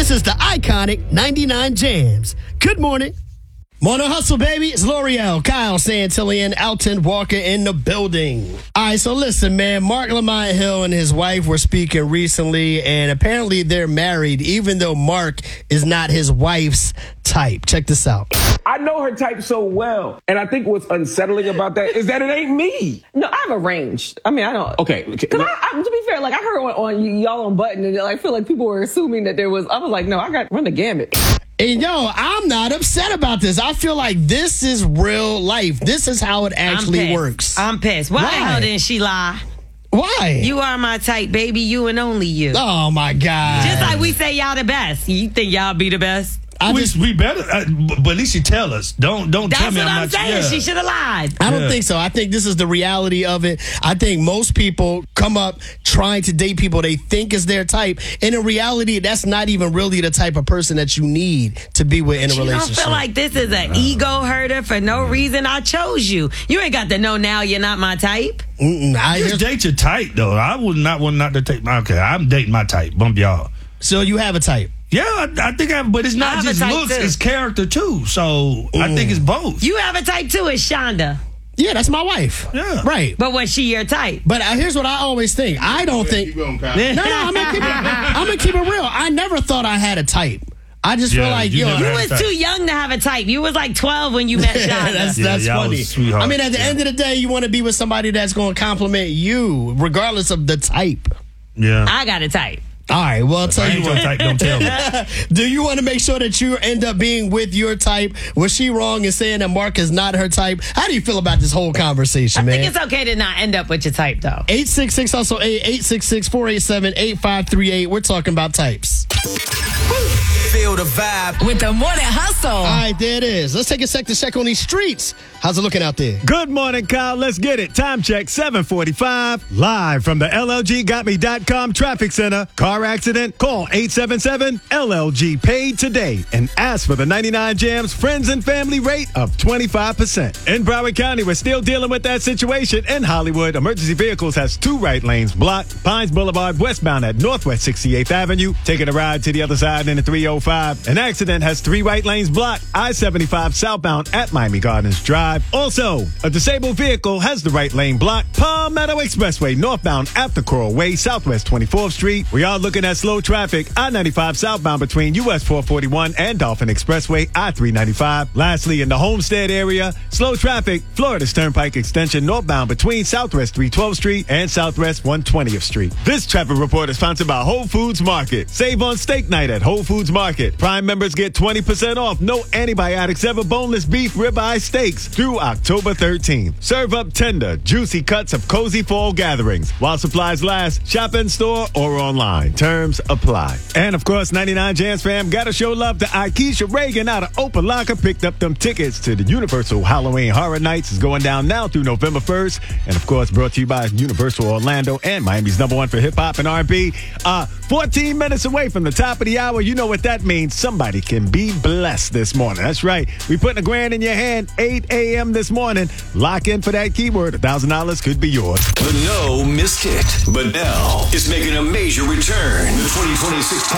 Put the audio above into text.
This is the iconic 99 Jams. Good morning. Morning Hustle, baby. It's L'Oreal, Kyle, Santillian, Alton Walker in the building. All right, so listen, man. Mark Lamont Hill and his wife were speaking recently, and apparently they're married, even though Mark is not his wife's type. Check this out. I know her type so well, and I think what's unsettling about that is that it ain't me. No, I have a range. I mean, I don't. Okay. Because to be fair, like I heard on y'all on Button, and I feel like people were assuming that there was. I was like, no, I got to run the gamut. And yo, I'm not upset about this. I feel like this is real life. This is how it actually works. I'm pissed. Why the hell didn't she lie? Why? You are my type, baby. You and only you. Oh my God. Just like we say y'all the best. You think y'all be the best? We better, but at least you tell us. Don't tell me That's what I'm saying. Yeah. She should have lied. I don't think so. I think this is the reality of it. I think most people come up trying to date people they think is their type, and in reality, that's not even really the type of person that you need to be with in a relationship. You don't feel like this is an ego herder for no reason? I chose you. You ain't got to know now you're not my type. Just date your type, though. I would not want not to take my. Okay, I'm dating my type. Bump y'all. So you have a type. Yeah, I think but it's not just looks, it's character too. So I think it's both. You have a type too, it's Shonda. Yeah, that's my wife. Yeah. Right. But was she your type? But here's what I always think. I don't think. No, I'm gonna keep it real. I never thought I had a type. I just feel like, you was too young to have a type. You was like 12 when you met Shonda. That's funny. I mean, at the end of the day, you want to be with somebody that's going to compliment you, regardless of the type. Yeah. I got a type. All right, well, I'll tell you what. Type, don't tell me. Do you want to make sure that you end up being with your type? Was she wrong in saying that Mark is not her type? How do you feel about this whole conversation, man? I think it's okay to not end up with your type, though. 866-HUSTLE-8, 866-487-8538. We're talking about types. Feel the vibe with the Morning Hustle. All right, there it is. Let's take a sec to check on these streets. How's it looking out there? Good morning, Kyle. Let's get it. Time check, 7:45. Live from the LLGGotMe.com traffic center. Car accident? Call 877-LLG paid today and ask for the 99 Jams friends and family rate of 25%. In Broward County, we're still dealing with that situation. In Hollywood, emergency vehicles has 2 right lanes blocked. Pines Boulevard westbound at Northwest 68th Avenue. Taking a ride to the other side in the 305. An accident has 3 right lanes blocked. I-75 southbound at Miami Gardens Drive. Also, a disabled vehicle has the right lane blocked. Palmetto Expressway northbound after Coral Way, Southwest 24th Street. We are looking at slow traffic. I-95 southbound between US 441 and Dolphin Expressway, I-395. Lastly, in the Homestead area, slow traffic. Florida Turnpike Extension northbound between Southwest 312th Street and Southwest 120th Street. This traffic report is sponsored by Whole Foods Market. Save on steak night at Whole Foods Market. Prime members get 20% off. No antibiotics, ever boneless beef ribeye steaks through October 13th. Serve up tender, juicy cuts of cozy fall gatherings. While supplies last, shop in store or online. Terms apply. And of course, 99 Jams fam, gotta show love to Akeisha Reagan out of Opelika. Picked up them tickets to the Universal Halloween Horror Nights. Is going down now through November 1st. And of course, brought to you by Universal Orlando and Miami's #1 for hip hop and R&B. 14 minutes away from the top of the hour. You know what that means. Somebody can be blessed this morning. That's right. We putting $1,000 in your hand, 8 a.m. this morning. Lock in for that keyword. $1,000 could be yours. The No Missed Hit. But now it's making a major return. The 2026